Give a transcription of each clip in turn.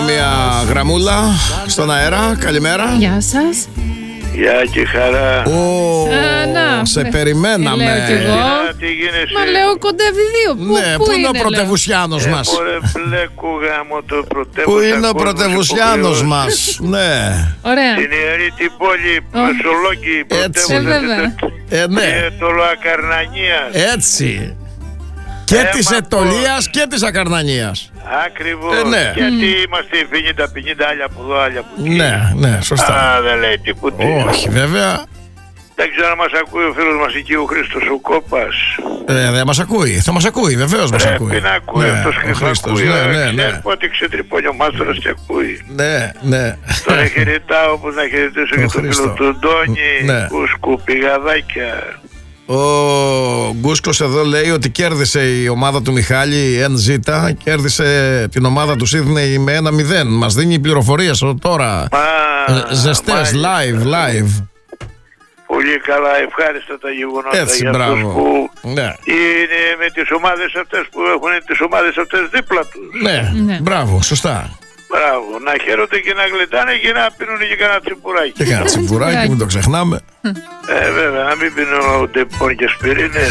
μια γραμμούλα στον αέρα. Καλημέρα. Γεια σας. Γεια και χαρά. Σε περιμέναμε. Λέω κι εγώ. Τι γίνεσαι? Μα λέω κοντεύει δύο. Ναι, πού είναι ο πρωτευουσιάνος μας? Μωρέ μπλέκου γάμο το πρωτεύουσα. Πού είναι ο κόσμος πρωτευουσιάνος υποχρεώσει. μας? Ναι. Ωραία. Την ιερή την πόλη Μεσολόγγι, Έτσι. Βέβαια. Ναι. το Λοακαρνανίας. Έτσι. Και της Ετωλίας και της Ακαρνανίας. Ακριβώς. Ναι. Γιατί είμαστε 50 άλλα από εδώ, άλλα από εκεί. Ναι, σωστά. Α, δεν λέει τίποτα. Όχι, βέβαια. Δεν ξέρω αν μας ακούει ο φίλος μας εκεί ο Χρήστος ο Κόπας. Δεν μας ακούει. Θα μας ακούει, βεβαίως μας ακούει. Πρέπει να ακούει αυτός ο Χρήστος. ακούει. Ναι. Πότε ξετρυπώνει ο μάστορας και ακούει. Ναι. Τον χαιρετάω όπως να χαιρετήσω και τον φίλο του Ντόνι. Ναι. Κούσκου, πηγαδάκια. Ο Γκούσκος εδώ λέει ότι κέρδισε η ομάδα του Μιχάλη NZ, κέρδισε την ομάδα του Σίδνεϊ με 1-0. Μας δίνει πληροφορίες τώρα. Ζεστές, live. Πολύ καλά, ευχάριστα τα γεγονότα. Έτσι, για αυτούς μπράβο. που Ναι. είναι με τις ομάδες αυτές που έχουν τις ομάδες αυτές δίπλα τους. Ναι, μπράβο, σωστά. Μπράβο, να χαίρονται και να γλεντάνε και να πίνουν και κανένα τσιμπουράκι. Και κανένα τσιμπουράκι, μην το ξεχνάμε. Βέβαια, να μην πίνουν τεπών και σπιρίνες.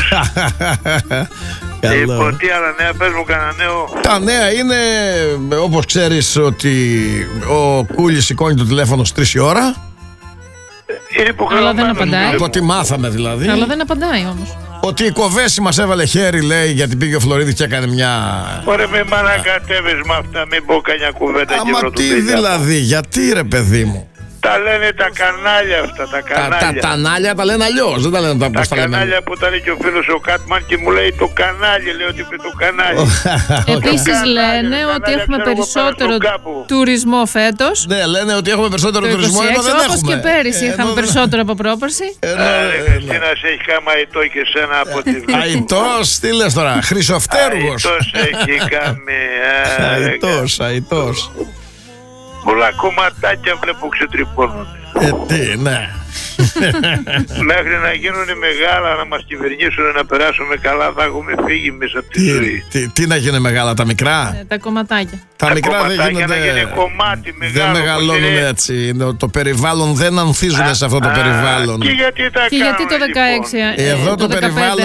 Λοιπόν, τι άλλα νέα, πες μου κανένα νέο. Τα νέα είναι, όπως ξέρεις, ότι ο Κούλης σηκώνει το τηλέφωνο στις 3 η ώρα. Είναι υποχρεωμένος. Αλλά δεν απαντάει. Από ό,τι μάθαμε δηλαδή. Αλλά δεν απαντάει όμως. Ότι η Κοβέση μας έβαλε χέρι, λέει, γιατί πήγε ο Φλωρίδης και έκανε μια... Ωραία, με ανακατεύεις με αυτά, μην πω κανένα κουβέντα και Άμα τι δηλαδή, γιατί ρε παιδί μου? Τα λένε τα κανάλια αυτά, τα κανάλια. Τα κανάλια τα λένε αλλιώς, δεν τα λένε πώς τα λέμε. Κανάλια που ήταν και ο φίλος ο Κάτμαν και μου λέει το κανάλι, λέω ότι είπε το κανάλι. Επίσης λένε ότι έχουμε περισσότερο τουρισμό φέτος. Ναι, λένε ότι έχουμε περισσότερο τουρισμό, ενώ δεν έχουμε. Όπως και πέρυσι είχαμε περισσότερο από πρόπερση. Τι να σε έχει κάμα αητό και σένα από τη βλέπω. Αητός, τι λες τώρα, Χρυσοφτέργος. Αητός έχει κάνει. Αητός. Πολλά κομματάκια βλέπω ξετρυπώνουν. Τι, ναι. Μέχρι να γίνουν μεγάλα, να μας κυβερνήσουν, να περάσουμε καλά, θα έχουμε φύγει μέσα από τη ζωή. Τι να γίνουν μεγάλα, τα μικρά? Τα κομματάκια. Τα μικρά δεν γίνονται. Να γίνει κομμάτι μεγάλο. Δεν μεγαλώνουν έτσι. Το περιβάλλον δεν ανθίζουν σε αυτό το περιβάλλον. Και γιατί τα Και γιατί το 16 εδώ το περιβάλλον